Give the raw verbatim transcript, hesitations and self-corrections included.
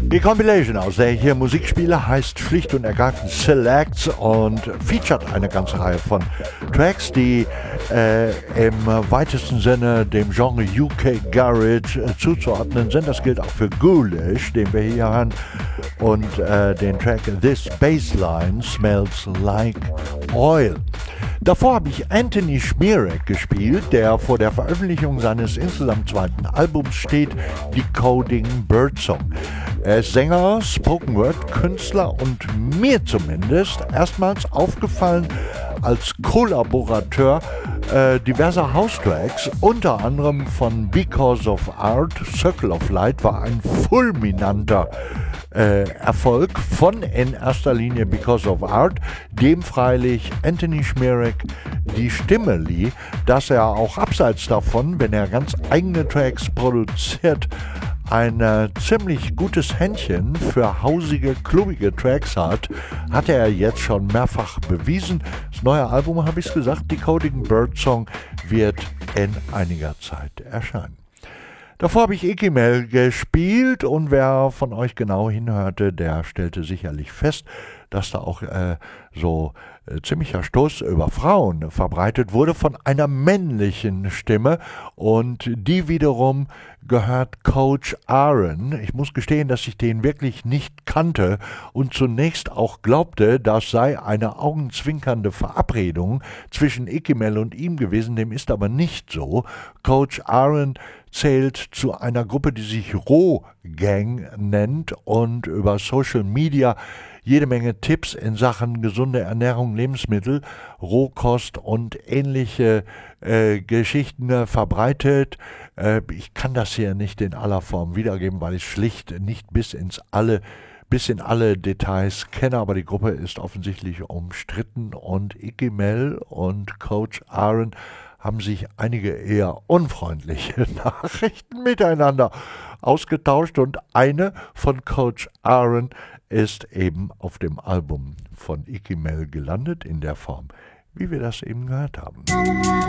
Die Compilation, aus der ich hier Musik spiele, heißt schlicht und ergreifend Selects und featuret eine ganze Reihe von Tracks, die äh, im weitesten Sinne dem Genre U K Garage äh, zuzuordnen sind. Das gilt auch für Ghoulish, den wir hier hören, und äh, den Track This Bassline Smells Like Oil. Davor habe ich Anthony Schmierek gespielt, der vor der Veröffentlichung seines insgesamt zweiten Albums steht, Decoding Birdsong. Er ist Sänger, Spoken-Word-Künstler und mir zumindest erstmals aufgefallen als Kollaborateur äh, diverser House-Tracks, unter anderem von Because of Art. Circle of Light war ein fulminanter Äh, Erfolg von in erster Linie Because of Art, dem freilich Anthony Schmierek die Stimme lieh, dass er auch abseits davon, wenn er ganz eigene Tracks produziert, ein äh, ziemlich gutes Händchen für hausige, klubbige Tracks hat, hat er jetzt schon mehrfach bewiesen. Das neue Album, habe ich es gesagt, Decoding Birdsong, wird in einiger Zeit erscheinen. Davor habe ich Ikimel gespielt und wer von euch genau hinhörte, der stellte sicherlich fest, dass da auch äh, so äh, ziemlicher Stoß über Frauen verbreitet wurde von einer männlichen Stimme, und die wiederum gehört Coach Aaron. Ich muss gestehen, dass ich den wirklich nicht kannte und zunächst auch glaubte, das sei eine augenzwinkernde Verabredung zwischen Ikimel und ihm gewesen. Dem ist aber nicht so. Coach Aaron zählt zu einer Gruppe, die sich Roh Gang nennt und über Social Media jede Menge Tipps in Sachen gesunde Ernährung, Lebensmittel, Rohkost und ähnliche äh, Geschichten äh, verbreitet. Äh, ich kann das hier nicht in aller Form wiedergeben, weil ich schlicht nicht bis ins alle bis in alle Details kenne, aber die Gruppe ist offensichtlich umstritten und Ikimel und Coach Aaron haben sich einige eher unfreundliche Nachrichten miteinander ausgetauscht, und eine von Coach Aaron ist eben auf dem Album von Ikimel gelandet, in der Form, wie wir das eben gehört haben.